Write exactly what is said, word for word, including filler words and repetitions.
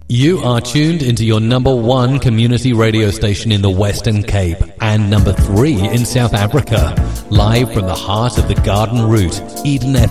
You are tuned into your number one community radio station in the Western Cape and number three in South Africa. Live from the heart of the Garden Route, Eden F M.